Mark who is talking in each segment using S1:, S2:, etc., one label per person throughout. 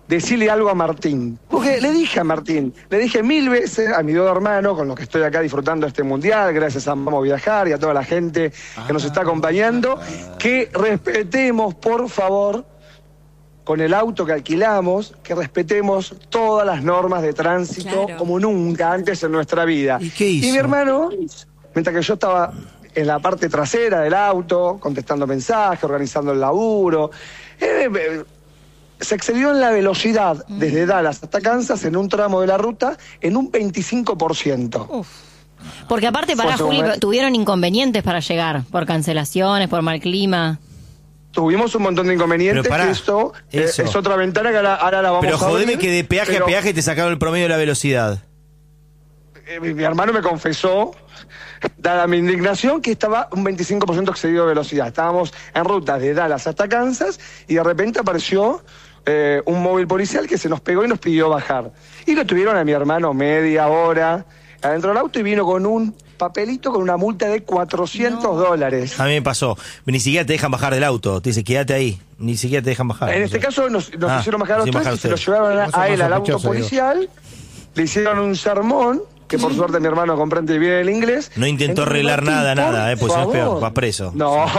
S1: decirle algo a Martín. Porque le dije a Martín, le dije 1000 veces a mi dos hermanos, con los que estoy acá disfrutando este mundial, gracias a Vamos Viajar y a toda la gente que nos está acompañando, que respetemos, por favor, con el auto que alquilamos, que respetemos todas las normas de tránsito como nunca antes en nuestra vida.
S2: ¿Y qué hizo?
S1: Y mi hermano, mientras que yo estaba en la parte trasera del auto, contestando mensajes, organizando el laburo, se excedió en la velocidad desde Dallas hasta Kansas en un tramo de la ruta en un 25%.
S3: Uf. Porque aparte, Juli, tuvieron inconvenientes para llegar, por cancelaciones, por mal clima.
S1: Tuvimos un montón de inconvenientes, que esto es otra ventana que ahora la vamos a abrir.
S2: Pero jodeme que de peaje a peaje te sacaron el promedio de la velocidad.
S1: Mi hermano me confesó, dada mi indignación, que estaba un 25% excedido de velocidad. Estábamos en ruta de Dallas hasta Kansas y de repente apareció un móvil policial que se nos pegó y nos pidió bajar. Y lo tuvieron a mi hermano media hora adentro del auto y vino con un papelito con una multa de $400.
S2: A mí me pasó. Ni siquiera te dejan bajar del auto. Te dice, quédate ahí. Ni siquiera te dejan bajar.
S1: En este caso nos hicieron bajar a los tres y se lo llevaron a él al auto policial. Le hicieron un sermón, que por suerte mi hermano comprende bien el inglés.
S2: No intentó arreglar nada, pues si no es peor, vas preso.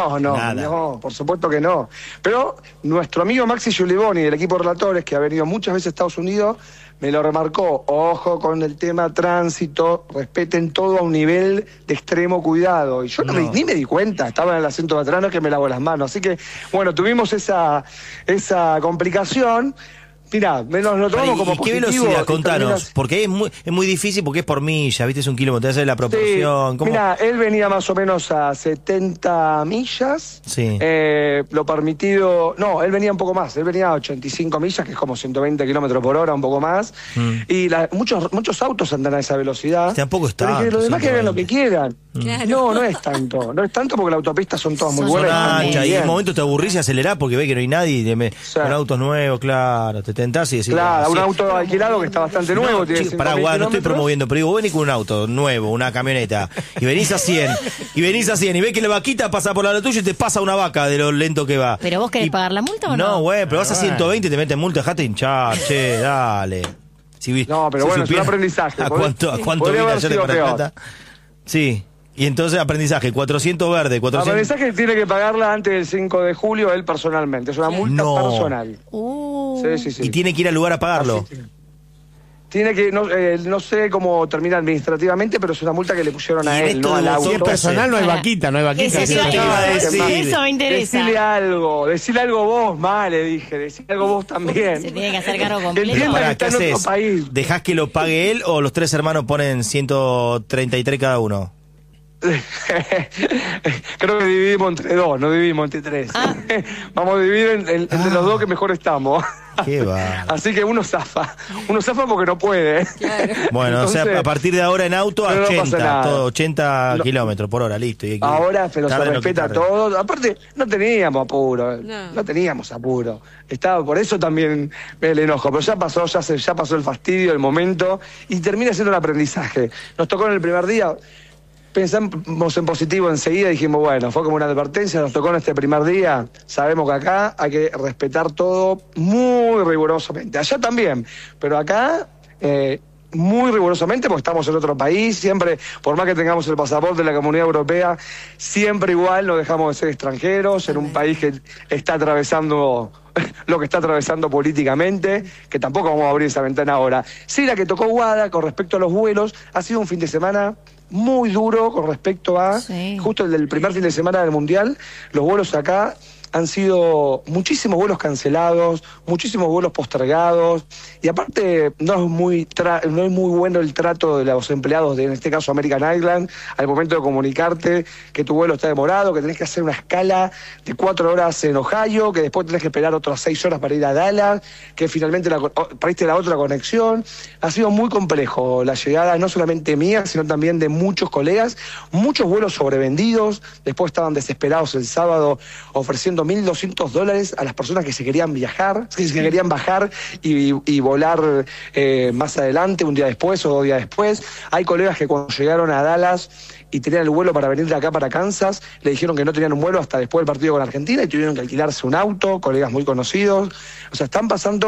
S1: No, por supuesto que no. Pero nuestro amigo Maxi Giuliboni del equipo de relatores, que ha venido muchas veces a Estados Unidos, me lo remarcó: ojo con el tema tránsito, respeten todo a un nivel de extremo cuidado. Y yo ni me di cuenta, estaba en el asiento de atrás, no es que me lavo las manos. Así que, bueno, tuvimos esa complicación. Mirá, nos lo tomamos como positivo.
S2: ¿Qué velocidad? Contanos, porque es muy difícil, porque es por milla, ¿viste? Es un kilómetro, te hace la proporción.
S1: Sí, mirá, él venía más o menos a 70 millas.
S2: Sí.
S1: Lo permitido... No, él venía un poco más, él venía a 85 millas, que es como 120 kilómetros por hora, un poco más. Y muchos autos andan a esa velocidad.
S2: Tampoco está.
S1: Pero que los demás que hagan lo que quieran.
S3: Claro.
S1: No es tanto. No es tanto porque las autopistas son todas muy buenas.
S2: Anchas, y en un momento te aburrís y acelerás porque ves que no hay nadie. Con autos nuevos, claro, te tentás y decís...
S1: Claro, un auto alquilado que está bastante nuevo.
S2: Chico, pará, no estoy promoviendo, pero digo, venís con un auto nuevo, una camioneta, y venís a 100, y ves que la vaquita pasa por la lado tuyo y te pasa una vaca de lo lento que va.
S3: ¿Pero vos querés pagar la multa o no?
S2: No, güey, pero vas a 120 y te meten multa, dejate hinchar, che, dale.
S1: No, pero bueno, es un aprendizaje.
S2: ¿A cuánto viene ayer de Mar del Plata? Sí. Y entonces aprendizaje, 400 verde, 400...
S1: Aprendizaje tiene que pagarla antes del 5 de julio él personalmente, es una multa personal. Sí.
S2: Y tiene que ir al lugar a pagarlo.
S1: Tiene que, no sé cómo termina administrativamente, pero es una multa que le pusieron a él, no al auto.
S4: Si es personal, no hay vaquita.
S3: Eso me interesa.
S1: Decile algo vos, le dije, decile algo vos también.
S3: Se tiene que hacer cargo completo.
S1: Entienda que está en otro país.
S2: ¿Dejás que lo pague él o los tres hermanos ponen 133 cada uno?
S1: Creo que dividimos entre dos, no dividimos entre tres. Vamos a dividir entre los dos que mejor estamos.
S2: Qué va.
S1: Así que uno zafa porque no puede.
S3: Claro.
S2: Bueno, entonces, o sea, a partir de ahora en auto a 80, todo 80 kilómetros por hora, listo.
S1: Ahora, pero se respeta todo. Aparte, no teníamos apuro. No teníamos apuro. Por eso también el enojo. Pero ya pasó el fastidio, el momento, y termina siendo un aprendizaje. Nos tocó en el primer día. Pensamos en positivo enseguida y dijimos, bueno, fue como una advertencia, nos tocó en este primer día, sabemos que acá hay que respetar todo muy rigurosamente. Allá también, pero acá muy rigurosamente porque estamos en otro país, siempre, por más que tengamos el pasaporte de la Comunidad Europea, siempre igual no dejamos de ser extranjeros en un país que está atravesando lo que está atravesando políticamente, que tampoco vamos a abrir esa ventana ahora. Sí, la que tocó Guada con respecto a los vuelos, ha sido un fin de semana muy duro con respecto a justo el del primer fin de semana del Mundial. Los vuelos acá han sido muchísimos vuelos cancelados, muchísimos vuelos postergados, y aparte no es muy bueno el trato de los empleados de, en este caso, American Airlines, al momento de comunicarte que tu vuelo está demorado, que tenés que hacer una escala de 4 horas en Ohio, que después tenés que esperar otras 6 horas para ir a Dallas, que finalmente pariste la otra conexión. Ha sido muy complejo la llegada, no solamente mía, sino también de muchos colegas, muchos vuelos sobrevendidos, después estaban desesperados el sábado ofreciendo $1,200 a las personas que se querían bajar y volar más adelante, un día después o 2 días después. Hay colegas que cuando llegaron a Dallas y tenían el vuelo para venir de acá para Kansas, le dijeron que no tenían un vuelo hasta después del partido con Argentina y tuvieron que alquilarse un auto, colegas muy conocidos. O sea, están pasando